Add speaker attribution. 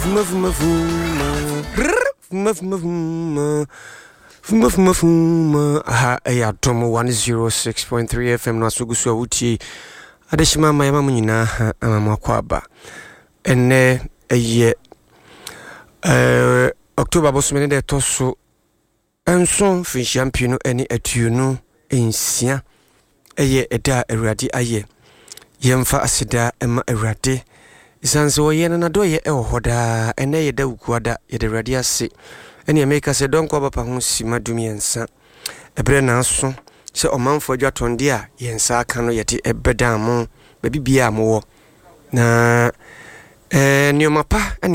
Speaker 1: aha ya tomo 106.3 FM no asugusu awuti adeshima mayama munyina amakwaba enne eye October bosumene de toso enson fin champion eni atuno ensia eye eda awurade aye yemfa asida ema awurade isanse wo yena na doye hoda ene ye da ukuada ye de awurade ase eni America se don kwa bapa ho sima dumiensa ebre na aso se omanfo adwatonde a yensa aka no yete ebeda mo babibia mo wo na niomapa